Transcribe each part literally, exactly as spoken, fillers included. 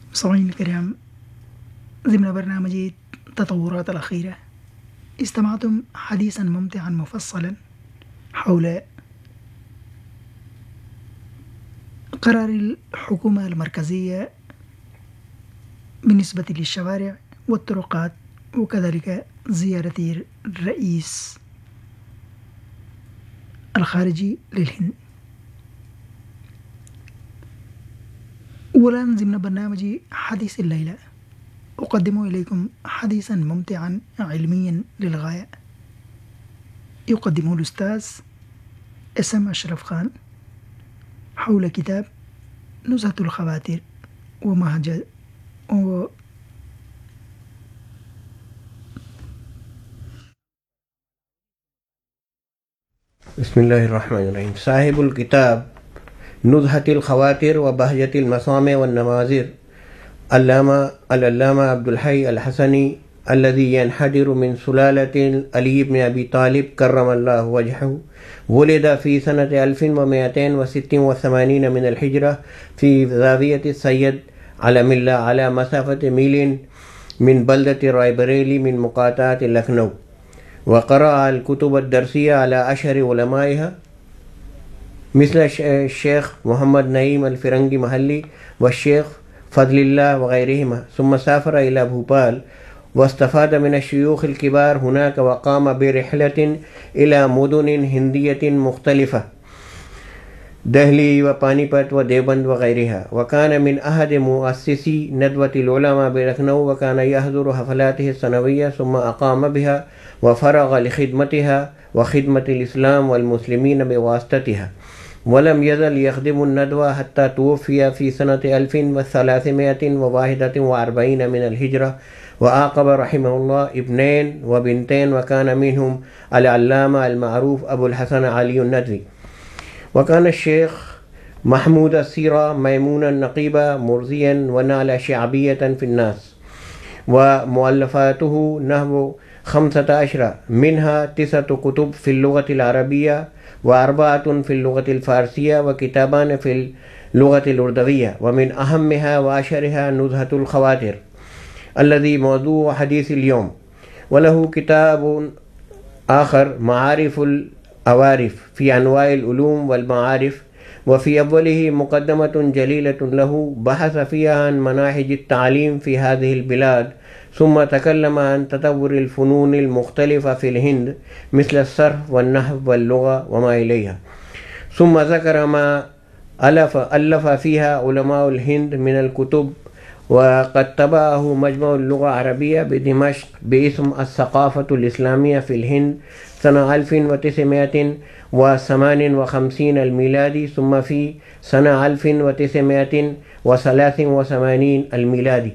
مستمعين الكرام، ضمن برنامج التطورات الأخيرة استمعتم حديثا ممتعا مفصلا حول قرار الحكومة المركزية بالنسبة للشوارع والطرقات، وكذلك زيارة الرئيس الخارجي للهند. والآن ضمن برنامج حديث الليلة أقدم إليكم حديثا ممتعا علميا للغاية يقدمه الأستاذ اسم أشرف خان حول كتاب نزهة الخواطر ومهجة و بسم الله الرحمن الرحيم. صاحب الكتاب نزهة الخواطر وبهجة المسامع والنماذر علامة العلامة عبد الحي الحسني الذي ينحدر من سلالة علي بن أبي طالب كرم الله وجهه، ولد في سنة ألف ومئتين وستة وثمانين من الهجرة في زاوية السيد علم الله على مسافة ميل من بلدة رايبريلي من مقاطعة لكنو، وقرأ الكتب الدرسية على أشهر علمائها مثل الشيخ محمد نعيم الفرنگی محلی والشيخ فضل الله وغيرهما، ثم سافر إلى بھوپال واستفاد من الشيوخ الكبار هناك، وقام برحلة إلى مدن هندية مختلفة دہلی وپانی پت ودیوبند وغيرها، وكان من أحد مؤسسي ندوة العلماء بلكنو، وكان يحضر حفلاته السنوية، ثم أقام بها وفرغ لخدمتها وخدمة الإسلام والمسلمين بواسطتها، ولم يزل يخدم الندوة حتى توفي في سنة ألف وثلاثمائة وواحد وأربعين من الهجرة، وعاقب رحمه الله ابنين وبنتين، وكان منهم العلامة المعروف أبو الحسن علي الندوي. وكان الشيخ محمود السيرة ميمونا نقيبا مرضيا ونال شعبية في الناس، ومؤلفاته نحو خمسة عشر، منها تسعة كتب في اللغة العربية وأربعة في اللغة الفارسية وكتابان في اللغة الأردوية، ومن أهمها وأشهرها نزهة الخواطر الذي موضوع حديث اليوم. وله كتاب آخر معارف العوارف في أنواع العلوم والمعارف، وفي أوله مقدمة جليلة له بحث فيها عن مناهج التعليم في هذه البلاد، ثم تكلم عن تطور الفنون المختلفة في الهند مثل الصرف والنحو واللغة وما إليها، ثم ذكر ما ألف ألف فيها علماء الهند من الكتب، وقد طبعه مجمع اللغة العربية بدمشق باسم الثقافة الإسلامية في الهند سنة ألف وتسعمائة وثمان وخمسين الميلادي، ثم في سنة ألف وتسعمائة وثلاث وثمانين الميلادي.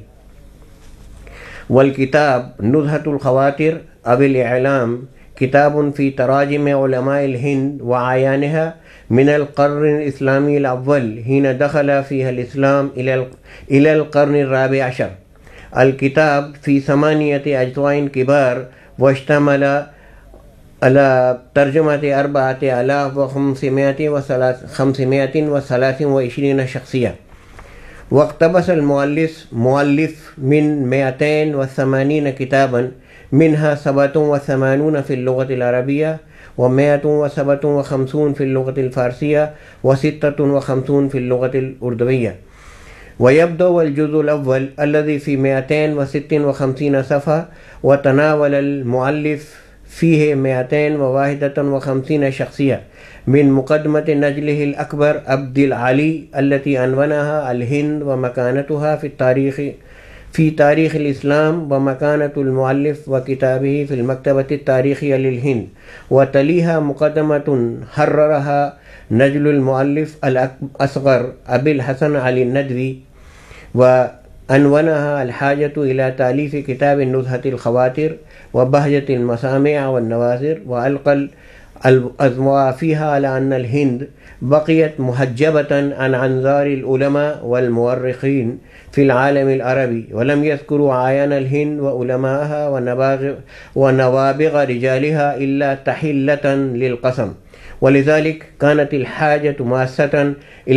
والكتاب نزهة الخواطر أو الإعلام كتاب في تراجم علماء الهند وأعيانها من القرن الإسلامي الأول حين دخل فيها الإسلام إلى القرن الرابع عشر. الكتاب في ثمانية أجزاء كبار، واشتمل على ترجمة أربعة آلاف وخمسمائة وثلاث وعشرين شخصية. واقتبس المؤلف مؤلف من مئتين وثمانين كتابا، منها سبعة وثمانون في اللغة العربية، ومائة وسبعة وخمسون في اللغة الفارسية، وستة وخمسون في اللغة الأردوية. ويبدأ الجزء الأول الذي في مئتين وستة وخمسين صفحة، وتناول المؤلف فيه مئتين وواحد وخمسين شخصية من مقدمة نجله الأكبر عبد العلي التي عنونها الهند ومكانتها في التاريخ في تاريخ الإسلام، ومكانة المؤلف وكتابه في المكتبة التاريخية للهند، وتليها مقدمة حررها نجل المؤلف الأصغر أبي الحسن علي الندوي، وعنونها الحاجة إلى تأليف كتاب نزهة الخواطر وبهجة المسامع والنوازر، وألقى الأضواء فيها على أن الهند بقيت محجبة عن أنظار العلماء والمؤرخين في العالم العربي، ولم يذكروا أعيان الهند وعلمائها ونوابغ رجالها إلا تحلة للقسم، ولذلك كانت الحاجة ماسة